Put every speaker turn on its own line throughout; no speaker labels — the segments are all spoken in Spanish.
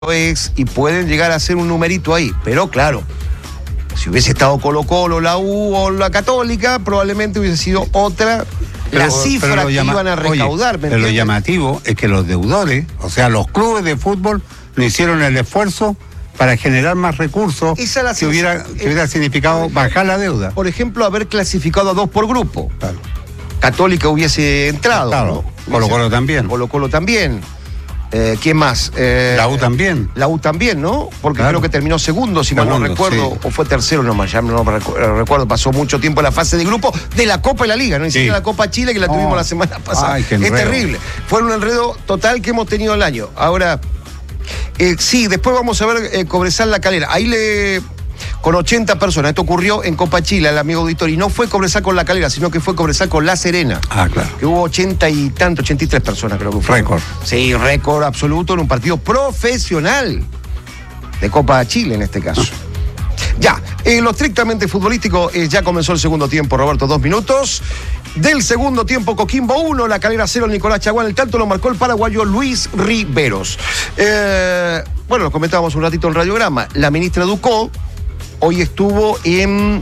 es y pueden llegar a ser un numerito ahí, pero claro, si hubiese estado Colo-Colo, la U o la Católica, probablemente hubiese sido otra la cifra que iban a recaudar.
Pero lo llamativo es que los deudores, o sea, los clubes de fútbol, no hicieron el esfuerzo para generar más recursos que hubiera significado bajar la deuda.
Por ejemplo, haber clasificado a 2 por grupo.
Claro.
Católica hubiese entrado.
Claro,
¿no?
Colo-Colo también.
Colo-Colo también. ¿Quién más?
La U también.
La U también, ¿no? Porque
claro,
creo que terminó segundo, si mal no recuerdo, sí, o fue tercero nomás, ya no recuerdo, pasó mucho tiempo en la fase de grupo de la Copa y la Liga, no ni siquiera la Copa Chile que la tuvimos la semana pasada.
Ay,
es terrible. Fue un enredo total que hemos tenido el año. Ahora, sí, después vamos a ver Cobresal La Calera. Con 80 personas. Esto ocurrió en Copa Chile, el amigo auditor. Y no fue Cobresal con La Calera, sino que fue Cobresal con La Serena.
Ah, claro.
Que hubo 83 personas, creo que fue.
Récord.
Sí, récord absoluto en un partido profesional de Copa Chile en este caso. Ya, en lo estrictamente futbolístico, ya comenzó el segundo tiempo, Roberto, 2 minutos. Del segundo tiempo, Coquimbo 1, La Calera 0, Nicolás Chaguán. El tanto lo marcó el paraguayo Luis Riveros. Bueno, lo comentábamos un ratito en Radiograma. La ministra Ducó hoy estuvo en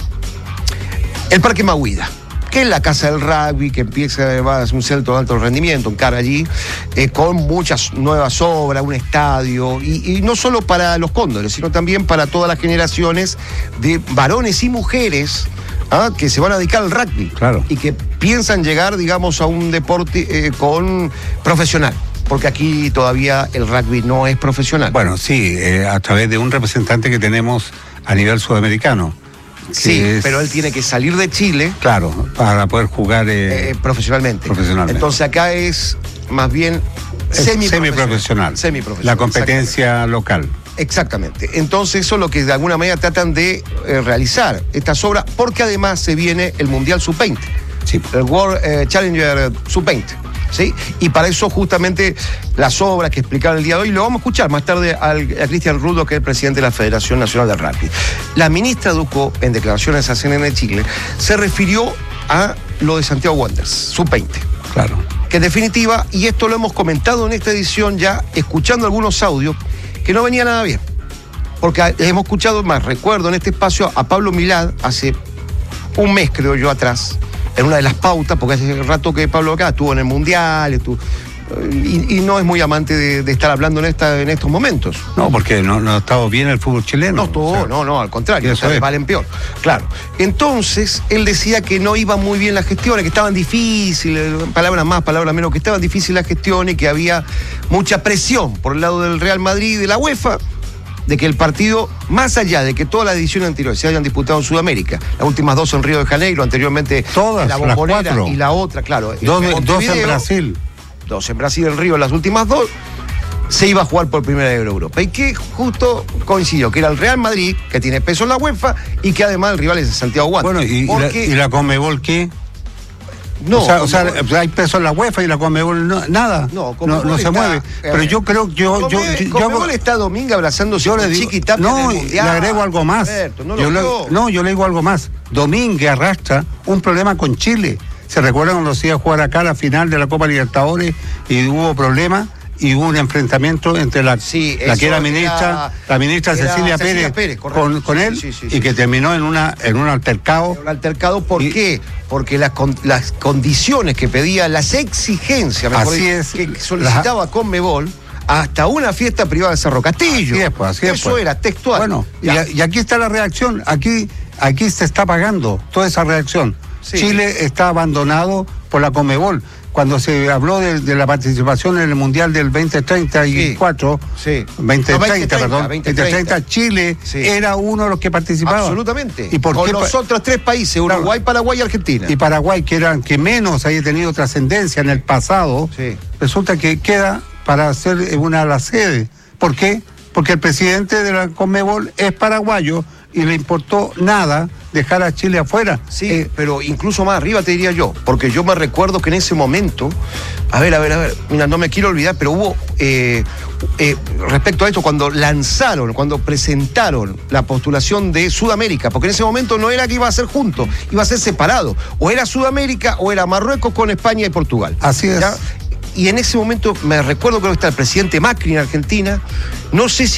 el Parque Mahuida, que es la casa del rugby, que va a ser un centro de alto rendimiento, en cara allí, con muchas nuevas obras, un estadio, y no solo para los cóndores, sino también para todas las generaciones de varones y mujeres que se van a dedicar al rugby.
Claro.
Y que piensan llegar, digamos, a un deporte profesional. Porque aquí todavía el rugby no es profesional.
Bueno, sí, a través de un representante que tenemos a nivel sudamericano.
Sí, pero él tiene que salir de Chile.
Claro, para poder jugar
profesionalmente. Entonces acá es más bien
semiprofesional. La competencia local.
Exactamente. Entonces eso es lo que de alguna manera tratan de realizar estas obras, porque además se viene el Mundial Sub-20.
Sí.
El World Challenger Sub-20. ¿Sí? Y para eso justamente las obras que explicaron el día de hoy, lo vamos a escuchar más tarde a Cristian Rudo, que es el presidente de la Federación Nacional de Rugby. La ministra Ducó, en declaraciones a CNN Chile, se refirió a lo de Santiago Wanderers, Sub-20.
Claro.
Que en definitiva, y esto lo hemos comentado en esta edición ya, escuchando algunos audios, que no venía nada bien. Porque hemos escuchado, más recuerdo en este espacio, a Pablo Milad hace un mes, creo yo, atrás, en una de las pautas, porque hace rato que Pablo acá estuvo en el Mundial, y no es muy amante de estar hablando en estos momentos.
No, porque no ha estado bien el fútbol chileno.
No estuvo, no, al contrario, valen peor. Claro. Entonces, él decía que no iban muy bien las gestiones, que estaban difíciles, palabras más, palabras menos, que estaban difíciles las gestiones, que había mucha presión por el lado del Real Madrid y de la UEFA, de que el partido, más allá de que todas las ediciones anteriores se hayan disputado en Sudamérica, las últimas 2 en Río de Janeiro, anteriormente
todas,
la Bombonera y la otra, claro.
2 en Brasil.
2 en Brasil, en Río, las últimas 2, se iba a jugar por primera vez en Europa. Y que justo coincidió, que era el Real Madrid, que tiene peso en la UEFA, y que además el rival es el Santiago Wanderers.
Bueno, ¿y la Conmebol qué?
No,
o sea, hay peso en la UEFA y la Conmebol nada. No se mueve. Pero yo creo que
Conmebol está Domingo abrazándose con Chiquitapia en el Mundial.
Le agrego algo más. Yo le digo algo más. Domínguez arrastra un problema con Chile. ¿Se recuerdan cuando se iba a jugar acá la final de la Copa Libertadores y hubo problemas? Y hubo un enfrentamiento entre la que era ministra, la ministra Cecilia Pérez con él, y que terminó en un altercado.
Un altercado, ¿por qué? Porque las condiciones que pedía, las exigencias, que solicitaba Conmebol, hasta una fiesta privada de Cerro Castillo.
Así es.
Eso era textual.
Bueno, y aquí está la reacción, aquí se está pagando toda esa reacción. Sí. Chile está abandonado por la Conmebol. Cuando se habló de la participación en el Mundial del 2034, 2030, Chile era uno de los que participaba.
Absolutamente. ¿Y por qué? Con los otros 3 países, Uruguay, Paraguay y Argentina.
Y Paraguay, que menos haya tenido trascendencia en el pasado, resulta que queda para ser una de las sedes. ¿Por qué? Porque el presidente de la Conmebol es paraguayo y le importó nada dejar a Chile afuera.
Sí, pero incluso más arriba te diría yo, porque yo me recuerdo que en ese momento, a ver, mira, no me quiero olvidar, pero hubo, respecto a esto, cuando presentaron la postulación de Sudamérica, porque en ese momento no era que iba a ser junto, iba a ser separado, o era Sudamérica o era Marruecos con España y Portugal.
Así es.
¿Ya? y en ese momento me recuerdo, creo que está el presidente Macri en Argentina, no sé si